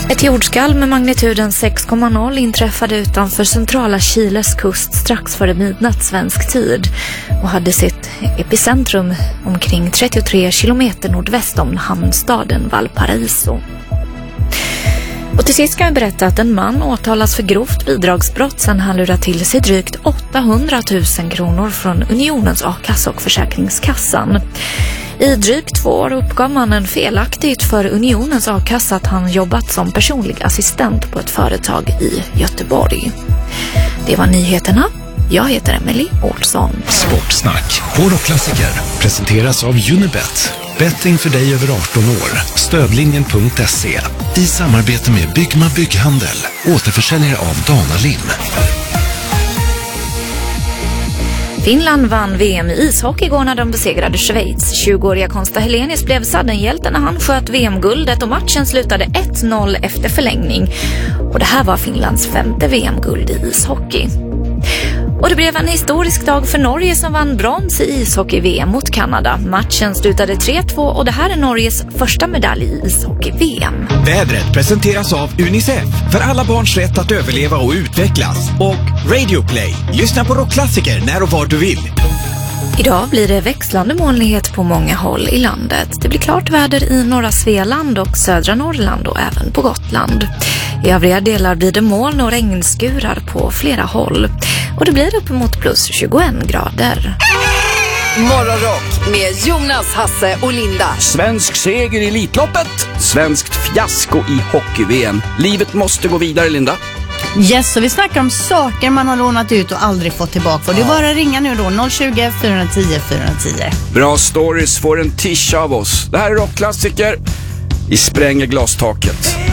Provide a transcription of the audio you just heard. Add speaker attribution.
Speaker 1: Ett jordskalv med magnituden 6,0 inträffade utanför centrala Chiles kust strax före midnatt svensk tid och hade sitt epicentrum omkring 33 kilometer nordväst om hamnstaden Valparaiso. Och till sist kan jag berätta att en man åtalas för grovt bidragsbrott sedan han lurat till sig drygt 800 000 kronor från Unionens a-kassa och försäkringskassan. I drygt 2 år uppgav mannen felaktigt för Unionens a-kassa att han jobbat som personlig assistent på ett företag i Göteborg. Det var nyheterna. Jag heter Emily Olsson.
Speaker 2: Sportsnack på Rockklassiker presenteras av Unibet. Betting för dig över 18 år. Stödlinjen.se. I samarbete med Byggma Bygghandel. Återförsäljare av Dana Lim.
Speaker 1: Finland vann VM i ishockey igår när de besegrade Schweiz. 20-åriga Konsta Helenius blev suddenhjälte när han sköt VM-guldet och matchen slutade 1-0 efter förlängning. Och det här var Finlands 5:e VM-guld i ishockey. Och det blev en historisk dag för Norge som vann brons i ishockey-VM mot Kanada. Matchen slutade 3-2 och det här är Norges första medalj i ishockey-VM.
Speaker 3: Vädret presenteras av Unicef för alla barns rätt att överleva och utvecklas. Och Radio Play. Lyssna på rockklassiker när och var du vill.
Speaker 1: Idag blir det växlande molnighet på många håll i landet. Det blir klart väder i norra Svealand och södra Norrland och även på Gotland. I övriga delar blir det moln och regnskurar på flera håll. Och det blir uppemot plus 21 grader.
Speaker 4: Morgonrock med Jonas, Hasse och Linda.
Speaker 5: Svensk seger i Elitloppet. Svenskt fiasko i hockey-VM. Livet måste gå vidare, Linda.
Speaker 6: Yes, så vi snackar om saker man har lånat ut och aldrig fått tillbaka. Och det är bara att ringa nu då, 020 410 410.
Speaker 5: Bra stories får en tisch av oss. Det här är rockklassiker. Vi spränger glastaket.